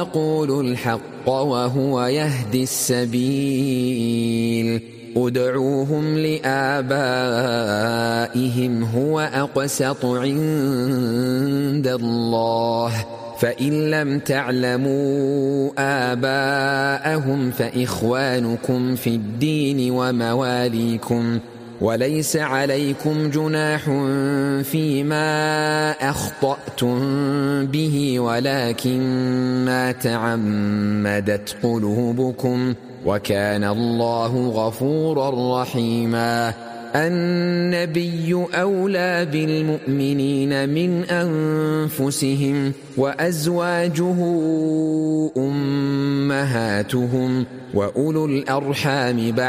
يقول الحق وهو يهدي السبيل ادعوهم لآبائهم هو أقسط عند الله فإن لم تعلموا آباءهم فإخوانكم في الدين ومواليكم وليس عليكم جناح فيما أخطأتم به ولكن ما تعمدت قلوبكم وكان الله غفورا رحيما. النبي أولى بالمؤمنين من أنفسهم وأزواجه أمهاتهم وأولو الأرحام